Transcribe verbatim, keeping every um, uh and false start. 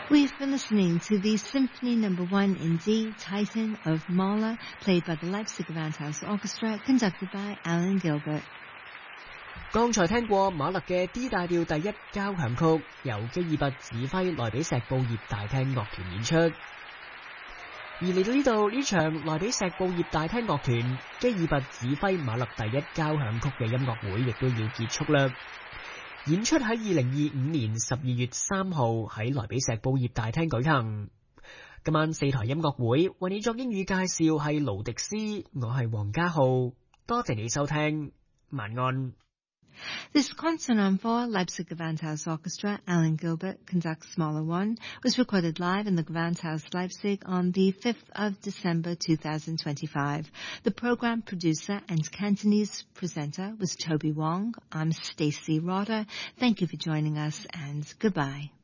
We've been listening to the Symphony Number One in D, Titan of Mahler, played by the Leipzig Gewandhaus Orchestra, conducted by Alan Gilbert. 剛才聽過馬勒嘅 D 大調第一交響曲，由基爾伯指揮萊比錫布葉大廳樂團演出。而嚟到呢度，呢場萊比錫布葉大廳樂團基爾伯指揮馬勒第一交響曲嘅音樂會亦都要結束啦。演出喺二零二五年十二月三號喺萊比錫布葉大廳舉行。今晚四台音樂會為你作英語介紹係盧迪斯，我係黃家浩，多謝你收聽，晚安。 This concert on for Leipzig Gewandhaus Orchestra, Alan Gilbert conducts Mahler one, was recorded live in the Gewandhaus Leipzig on the fifth of December two thousand twenty-five. The program producer and Cantonese presenter was Toby Wong. I'm Stacey Rotter. Thank you for joining us and goodbye.